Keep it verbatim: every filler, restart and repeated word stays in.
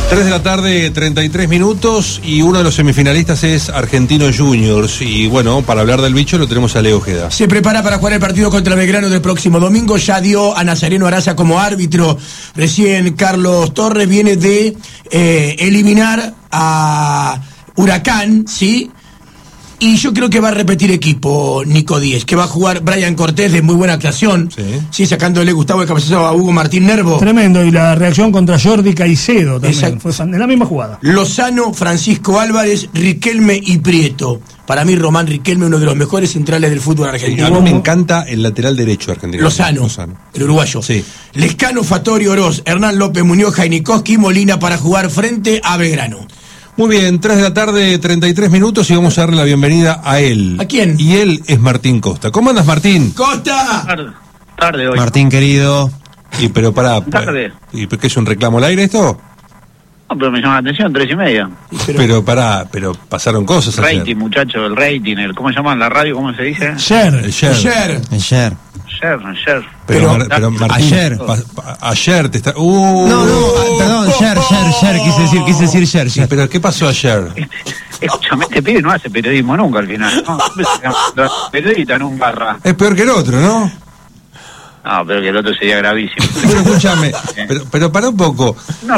tres de la tarde, treinta y tres minutos, y uno de los semifinalistas es Argentino Juniors. Y bueno, para hablar del bicho lo tenemos a Leo Ojeda. Se prepara para jugar el partido contra Belgrano del próximo domingo. Ya dio a Nazareno Araza como árbitro. Recién Carlos Torres viene de eh, eliminar a Huracán, ¿sí? Y yo creo que va a repetir equipo Nico Díez, que va a jugar Brian Cortés de muy buena actuación, sí, sí, sacándole Gustavo de cabezazo a Hugo Martín Nervo. Tremendo, y la reacción contra Jordi Caicedo también. Exacto. Fue en la misma jugada. Lozano, Francisco Álvarez, Riquelme y Prieto. Para mí Román Riquelme, uno de los mejores centrales del fútbol argentino. A mí me encanta el lateral derecho argentino. Lozano, Lozano. El uruguayo. Sí. Lescano, Fattori, Oroz, Hernán López Muñoz, Jainikoski y Molina para jugar frente a Belgrano. Muy bien, tres de la tarde, treinta y tres minutos, y vamos a darle la bienvenida a él. ¿A quién? Y él es Martín Costa. ¿Cómo andas, Martín? ¡Costa! Tarde, tarde hoy. Martín, querido. Y pero para... Tarde. ¿Y qué es un reclamo al aire esto? No, pero me llama la atención, tres y media. Pero, pero para, pero pasaron cosas Rating, ayer. muchacho, el rating, el, ¿cómo se llama en la radio? ¿Cómo se dice? Ayer. El share. Ayer. Ayer. Ayer, ayer. Pero, Pero- pero Martín, ayer. pa- pa- ayer te está... Uh, No, no, ah, perdón, ayer, ayer, ayer, quise decir, quise decir ayer, Sí, ayer. pero ¿qué pasó ayer? Escúchame, este pibe no hace periodismo nunca al final. No, periodista en un barra. Es peor que el otro, ¿no? No, pero que el otro sería gravísimo. Pero escúchame, pero, pero para un poco. No,